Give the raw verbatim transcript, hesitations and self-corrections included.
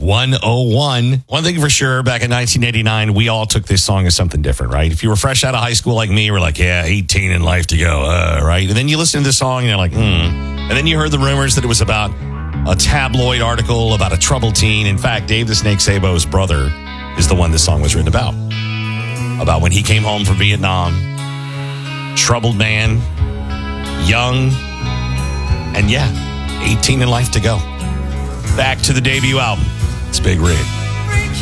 one oh one. One thing for sure, back in nineteen eighty-nine, we all took this song as something different, right? If you were fresh out of high school like me, we're like, yeah, eighteen and life to go, uh, right? And then you listen to this song and you're like, hmm. And then you heard the rumors that it was about a tabloid article about a troubled teen. In fact, Dave the Snake Sabo's brother is the one this song was written about. About when he came home from Vietnam. Troubled man, young, and yeah, eighteen and life to go. Back to the debut album. It's Big Rig.